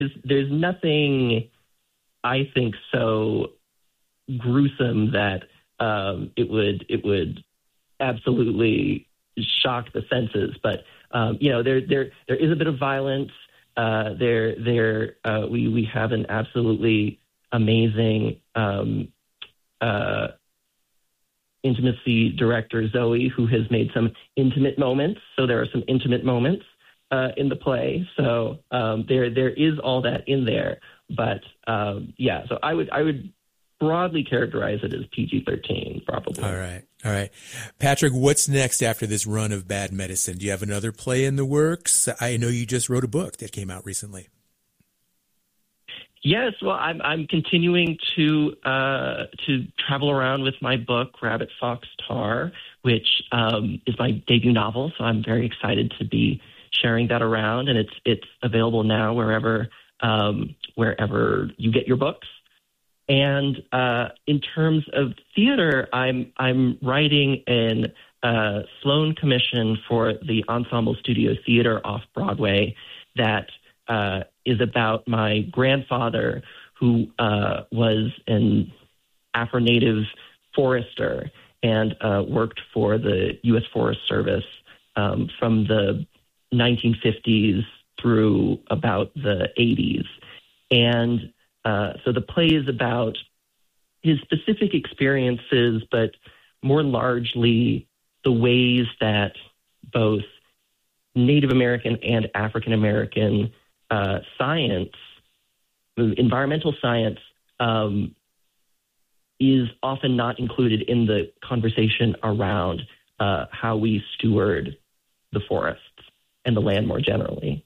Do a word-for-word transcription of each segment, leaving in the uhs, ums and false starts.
there's, there's nothing, I think, so gruesome that um, it would it would absolutely shock the senses. But um, you know, there there there is a bit of violence. Uh, there there uh, we we have an absolutely amazing um, uh, intimacy director, Zoe, who has made some intimate moments. So there are some intimate moments uh, in the play. So um, there there is all that in there. But um, yeah, so I would I would broadly characterize it as P G thirteen, probably. All right. All right. Patrick, what's next after this run of Bad Medicine? Do you have another play in the works? I know you just wrote a book that came out recently. Yes, well, I'm I'm continuing to uh, to travel around with my book, Rabbit Fox Tar, which um, is my debut novel. So I'm very excited to be sharing that around, and it's it's available now wherever um, wherever you get your books. And uh, in terms of theater, I'm I'm writing an uh, Sloan commission for the Ensemble Studio Theater off Broadway that uh, is about my grandfather, who uh, was an Afro-Native forester and uh, worked for the U S Forest Service um, from the nineteen fifties through about the eighties. And Uh, so the play is about his specific experiences, but more largely the ways that both Native American and African American uh, science, environmental science, um, is often not included in the conversation around uh, how we steward the forests and the land more generally.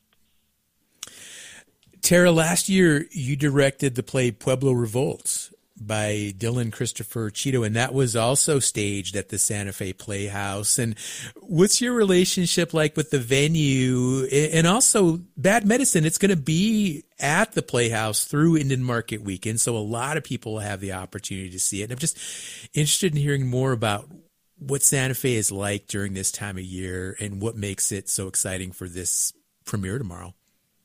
Tara, last year you directed the play Pueblo Revolts by Dylan Christopher Cheeto, and that was also staged at the Santa Fe Playhouse. And what's your relationship like with the venue? And also Bad Medicine, it's going to be at the Playhouse through Indian Market Weekend, so a lot of people will have the opportunity to see it. And I'm just interested in hearing more about what Santa Fe is like during this time of year and what makes it so exciting for this premiere tomorrow.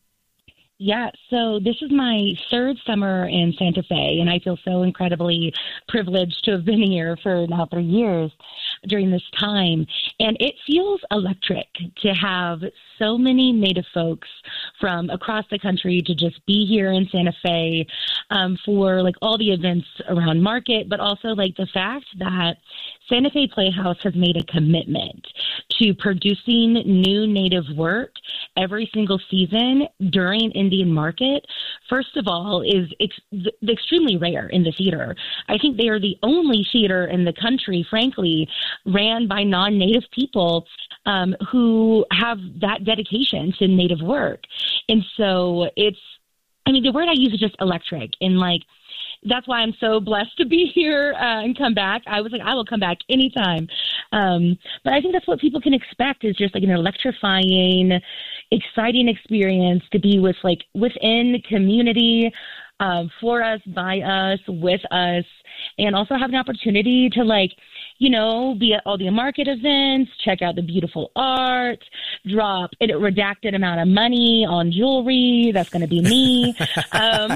Yeah, so this is my third summer in Santa Fe, and I feel so incredibly privileged to have been here for now three years during this time. And it feels electric to have so many Native folks from across the country to just be here in Santa Fe um, for like all the events around Market, but also like the fact that Santa Fe Playhouse has made a commitment to producing new Native work every single season during Indian Market, first of all, is ex- extremely rare in the theater. I think they are the only theater in the country, frankly, ran by non-Native people um, who have that dedication to Native work. And so it's, I mean, the word I use is just electric. And like, that's why I'm so blessed to be here uh, and come back. I was like, I will come back anytime. Um, but I think that's what people can expect is just like an electrifying, exciting experience to be with like within community, um, for us, by us, with us, and also have an opportunity to like, you know, be at all the Market events, check out the beautiful art, drop a redacted amount of money on jewelry. That's going to be me. um,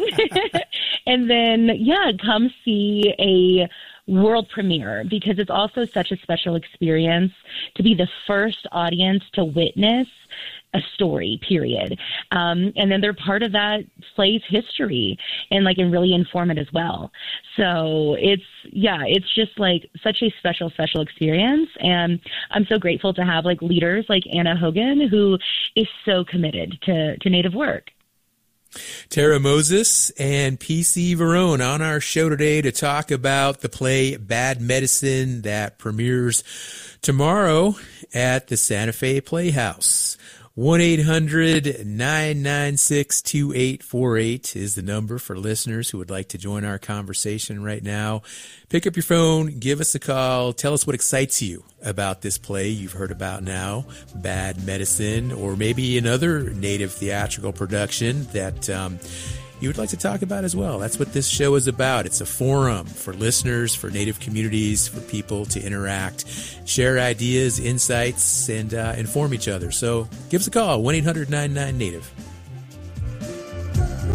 and then, yeah, come see a world premiere because it's also such a special experience to be the first audience to witness a story, period. Um, and then they're part of that play's history and like, and really inform it as well. So it's, yeah, it's just like such a special, special experience. And I'm so grateful to have like leaders like Anna Hogan, who is so committed to, to Native work. Tara Moses and P C Verone on our show today to talk about the play Bad Medicine that premieres tomorrow at the Santa Fe Playhouse. one eight hundred nine nine six two eight four eight is the number for listeners who would like to join our conversation right now. Pick up your phone, give us a call, tell us what excites you about this play you've heard about now, Bad Medicine, or maybe another Native theatrical production that um, you would like to talk about as well. That's what this show is about. It's a forum for listeners, for Native communities, for people to interact, share ideas, insights, and uh, inform each other. So give us a call, one eight hundred nine nine Native.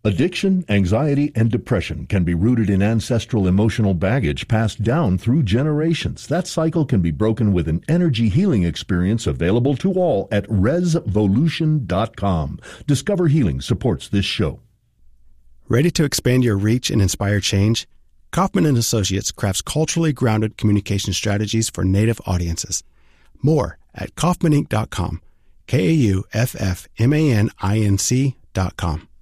Addiction, anxiety, and depression can be rooted in ancestral emotional baggage passed down through generations. That cycle can be broken with an energy healing experience available to all at resvolution dot com. Discover Healing supports this show. Ready to expand your reach and inspire change? Kaufman and Associates crafts culturally grounded communication strategies for Native audiences. More at kaufman inc dot com. K A U F F M A N I N C dot com.